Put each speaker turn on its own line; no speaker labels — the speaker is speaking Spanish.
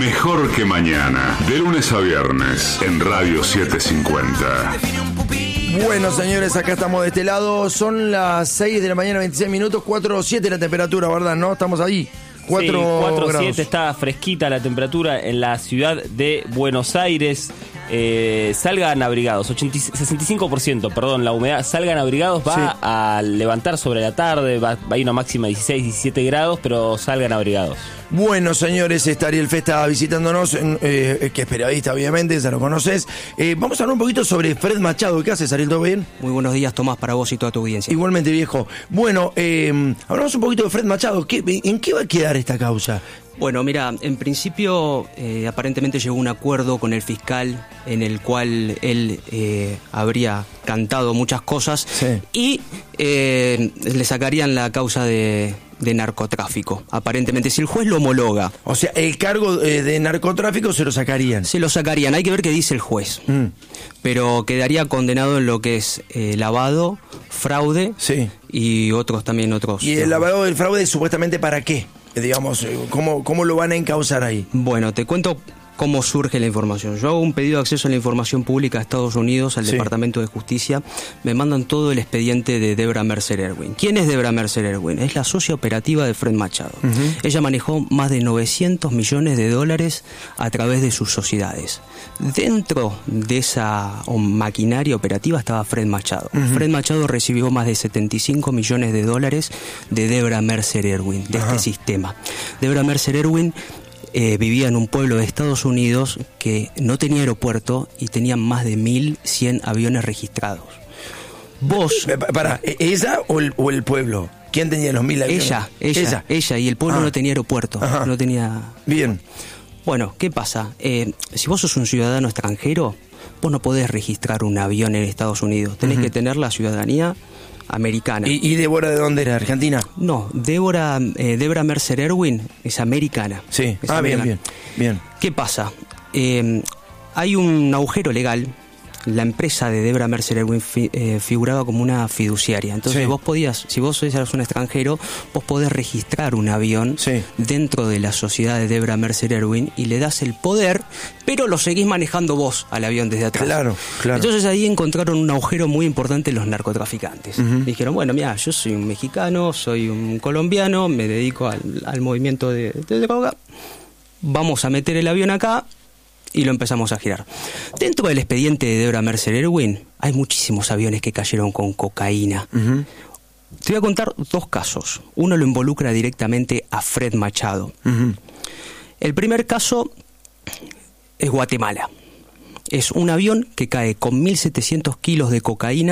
Mejor que mañana, de lunes a viernes, en Radio 750.
Bueno, señores, acá estamos de este lado. Son las 6 de la mañana, 26 minutos, 4.7 la temperatura, ¿verdad? ¿No? Estamos ahí.
4.7, está fresquita la temperatura en la ciudad de Buenos Aires. Salgan abrigados, 65%, perdón, la humedad. Salgan abrigados, va a levantar sobre la tarde, va a ir una máxima de 16, 17 grados, pero salgan abrigados.
Bueno, señores, Ariel Festa visitándonos, que es periodista, obviamente, ya lo conoces. Vamos a hablar un poquito sobre Fred Machado. ¿Qué haces, Ariel? ¿Todo bien?
Muy buenos días, Tomás, para vos y toda tu audiencia.
Igualmente, viejo. Bueno, hablamos un poquito de Fred Machado. ¿En qué va a quedar esta causa?
Bueno, mira, en principio aparentemente llegó un acuerdo con el fiscal en el cual él habría cantado muchas cosas y le sacarían la causa de narcotráfico, aparentemente, si el juez lo homologa.
O sea, el cargo de narcotráfico se lo sacarían.
Se lo sacarían, hay que ver qué dice el juez. Pero quedaría condenado en lo que es lavado, fraude y otros. ¿Y
el lavado del fraude supuestamente para qué? Digamos, ¿cómo lo van a encauzar ahí?
Bueno, te cuento cómo surge la información. Yo hago un pedido de acceso a la información pública a Estados Unidos, al Departamento de Justicia. Me mandan todo el expediente de Debra Mercer Erwin. ¿Quién es Debra Mercer Erwin? Es la socia operativa de Fred Machado. Ella manejó más de 900 millones de dólares a través de sus sociedades. Dentro de esa maquinaria operativa estaba Fred Machado. Fred Machado recibió más de 75 millones de dólares de Debra Mercer Erwin, de este sistema. Debra Mercer Erwin vivía en un pueblo de Estados Unidos que no tenía aeropuerto y tenía más de 1.100 aviones registrados. ¿Vos?
¿Ella o el pueblo? ¿Quién tenía los 1.000 aviones?
Ella, y el pueblo no tenía aeropuerto. No tenía...
Bien.
Bueno, ¿qué pasa? Si vos sos un ciudadano extranjero, vos no podés registrar un avión en Estados Unidos. Tenés que tener la ciudadanía americana.
¿Y Débora de dónde era? ¿Argentina?
No, Debra Mercer Erwin es americana.
Sí. Americana. Bien.
¿Qué pasa? Hay un agujero legal. La empresa de Debra Mercer Erwin figuraba como una fiduciaria. Entonces vos podías, si vos eras un extranjero, vos podés registrar un avión dentro de la sociedad de Debra Mercer Erwin y le das el poder, pero lo seguís manejando vos al avión desde atrás.
Claro.
Entonces ahí encontraron un agujero muy importante los narcotraficantes. Dijeron, bueno, mira, yo soy un mexicano, soy un colombiano, me dedico al movimiento de droga, vamos a meter el avión acá y lo empezamos a girar. Dentro del expediente de Debra Mercer Erwin hay muchísimos aviones que cayeron con cocaína. Te voy a contar dos casos. Uno lo involucra directamente a Fred Machado. El primer caso es Guatemala. Es un avión que cae con 1.700 kilos de cocaína